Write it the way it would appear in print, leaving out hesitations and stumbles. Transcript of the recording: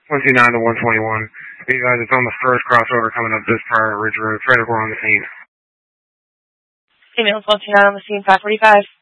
129 to 121. You guys, it's on the first crossover coming up this prior Ridge Road. Frederick, we're on the scene. Females 129 on the scene, 545.